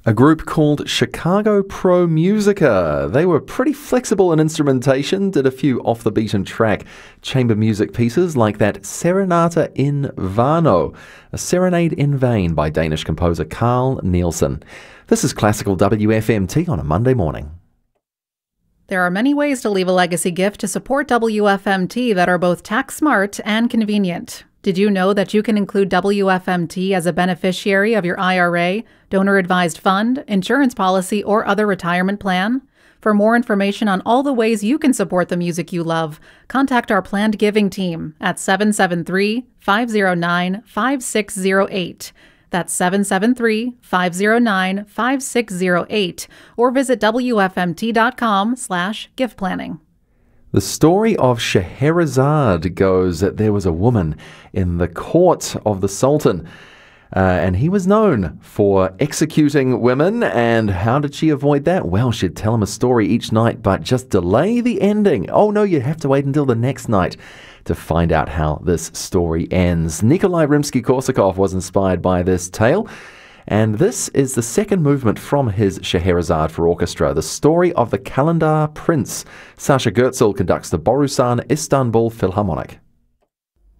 A group called Chicago Pro Musica. They were pretty flexible in instrumentation, did a few off-the-beaten-track chamber music pieces like that Serenata in Vano, a serenade in vain by Danish composer Carl Nielsen. This is Classical WFMT on a Monday morning. There are many ways to leave a legacy gift to support WFMT that are both tax-smart and convenient. Did you know that you can include WFMT as a beneficiary of your IRA, donor-advised fund, insurance policy, or other retirement plan? For more information on all the ways you can support the music you love, contact our planned giving team at 773-509-5608. That's 773-509-5608, or visit WFMT.com/gift planning. The story of Scheherazade goes that there was a woman in the court of the Sultan, and he was known for executing women. And how did she avoid that? Well, she'd tell him a story each night, but just delay the ending. Oh no, you'd have to wait until the next night to find out how this story ends. Nikolai Rimsky-Korsakov was inspired by this tale, and this is the second movement from his Scheherazade for orchestra, the story of the Kalendar Prince. Sasha Gertzel conducts the Borusan Istanbul Philharmonic.